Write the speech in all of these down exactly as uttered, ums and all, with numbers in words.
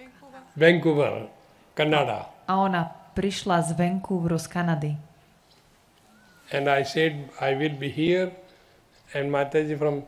Vancouver, Canada. A ona prišla z Vancouveru z Kanady. And I said, I will be here. And Mataji from,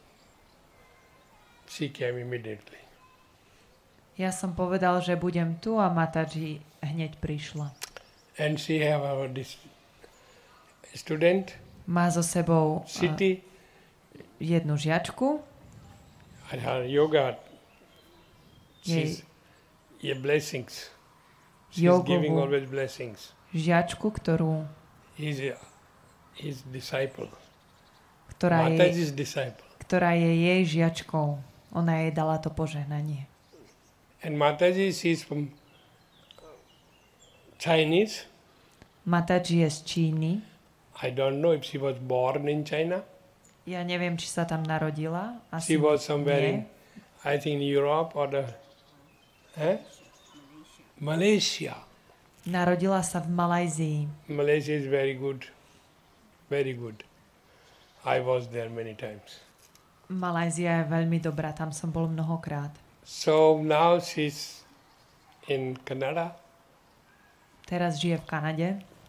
she came immediately. Ja som povedal, že budem tu a Mataji hneď prišla. And she have our this student. Má so sebou City. jednu žiačku. And her yoga. Jej, She's yeah, blessings. She's giving always blessings. Žiačku, ktorú He's a, his disciple. Ktorá Mataji's je, disciple. ktorá je jej žiačkou. Ona jej dala to požehnanie. And Mataji, she's from Chinese. Mataji je z Číny. I don't know if she was born in China. Ja neviem, či sa tam narodila. Asi she was somewhere nie. in, I think, in Europe or the, eh? Malaysia. Narodila sa v Malajzii. Malaysia is very good, very good. I was there many times. Malajzia je veľmi dobrá, tam som bol mnohokrát. So now she's in Canada. Teraz žije v Kanade.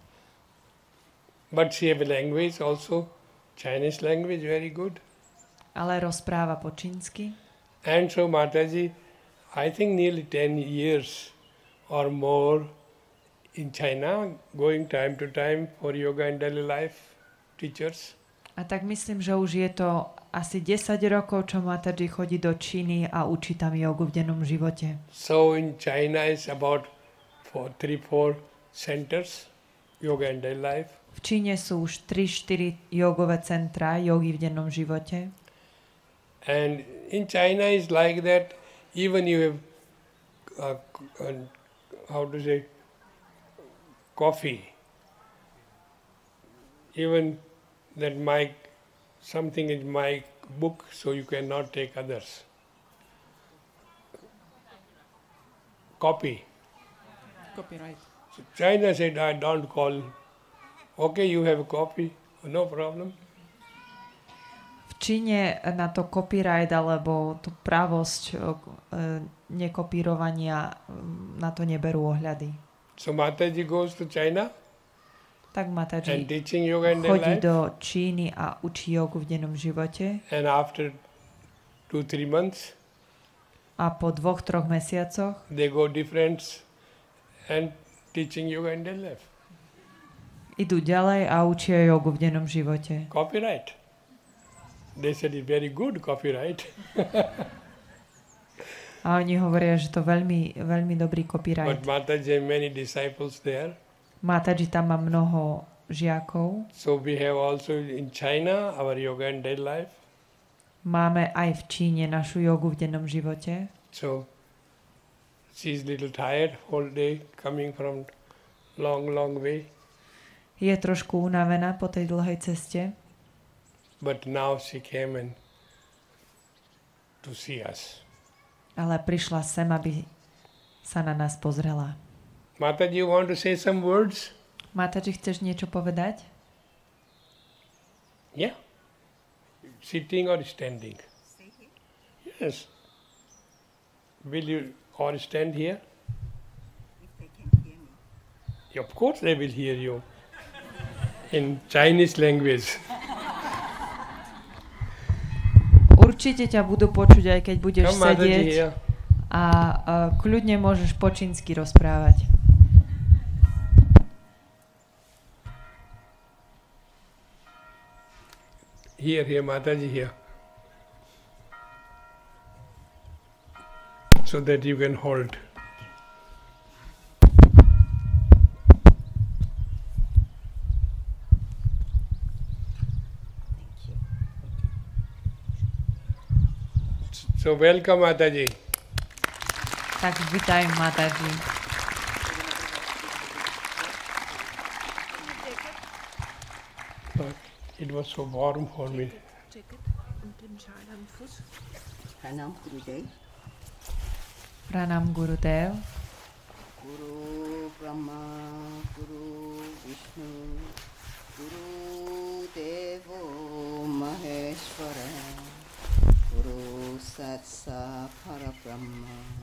But she have a language also, Chinese language, very good. Ale rozpráva po čínsky. And so Mataji, I think nearly ten years or more in China, going time to time for yoga and daily life teachers. A tak myslím, že už je to asi desať rokov, čo Mataji chodí do Číny a učí tam jogu v dennom živote. So in China is about four, three, four centers, yoga and daily life. V Číne sú už tri štyri jogové centra jogy v dennom živote. And in China is like that, even you have, uh, uh, how to say, coffee. Even that my, something is my book, so you cannot take others. Copy. Copyright. So China said, I don't call. Okay, you have a copy, no problem. V Číne na to copyright alebo tú pravosť e, nekopírovania na to neberú ohľady. So Mataji goes to China Tak Mataji and teaching yoga in their chodí life. do Číny a učí jogu v dennom živote. And after two, three months, A po dvoch, troch mesiacoch they go different and teaching yoga in their life. idú ďalej a učia jogu v dennom živote. Copyright. They said it's very good copyright. A oni hovoria, že to veľmi, veľmi dobrý copyright. But Mataji have many disciples there. Mataji tam má mnoho žiakov. So we have also in China our yoga and daily life. Máme aj v Číne našu jogu v dennom živote. So she's little tired whole day coming from long, long way. Je trošku unavená po tej dlhej ceste. But now she came and to see us. Ale prišla sem, aby sa na nás pozrela. Mataji, you want to say some words? Mataji, chceš niečo povedať? Yeah. Sitting or standing? Yes. Will you or stand here? If they can hear me. Of course they will hear you. In Chinese language. Určite ťa budú počuť, aj keď budeš Come, Mataji, sedieť here. a, a kľudne môžeš po čínsky rozprávať. Here, here, Mataji, here. So that you can hold. So welcome, Mataji. Tak vítaj, Mataji. But it was so warm for me. Pranam Gurudev. Pranam Gurudev. Guru Brahma, Guru Vishnu, Guru Devo Maheshwara, Guru Satsa Parabrahma.